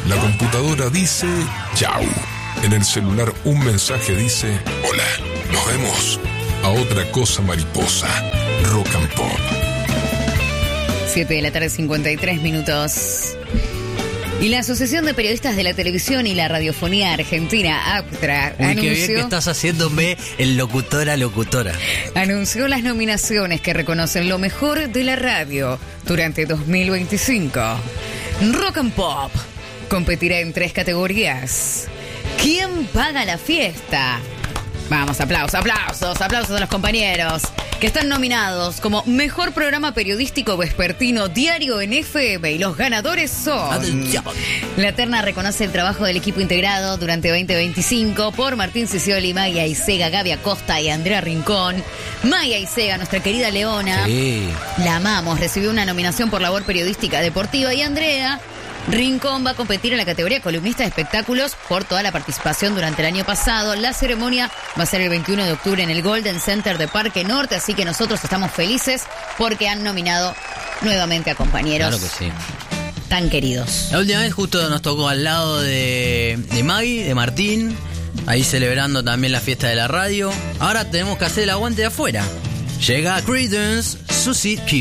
La computadora dice chau. En el celular un mensaje dice hola, nos vemos. A otra cosa mariposa. Rock and Pop. 7:53 Y la Asociación de Periodistas de la Televisión y la Radiofonía Argentina, APTRA, Uy, qué bien que estás haciéndome el locutora. Anunció las nominaciones que reconocen lo mejor de la radio durante 2025. Rock and Pop competirá en 3 categorías. ¿Quién paga la fiesta? Vamos, aplausos a los compañeros que están nominados como Mejor Programa Periodístico Vespertino Diario en FM, y los ganadores son... Atención. La terna reconoce el trabajo del equipo integrado durante 2025 por Martín Cicioli, Maya Isega, Gaby Acosta y Andrea Rincón. Maya Isega, nuestra querida Leona, Sí. la amamos, recibió una nominación por labor periodística deportiva, y Andrea Rincón va a competir en la categoría columnista de espectáculos por toda la participación durante el año pasado. La ceremonia va a ser el 21 de octubre en el Golden Center de Parque Norte, así que nosotros estamos felices porque han nominado nuevamente a compañeros Claro que sí. tan queridos. La última vez justo nos tocó al lado de Maggie, de Martín, ahí celebrando también la fiesta de la radio. Ahora tenemos que hacer el aguante de afuera. Llega Creedence, Susie Q.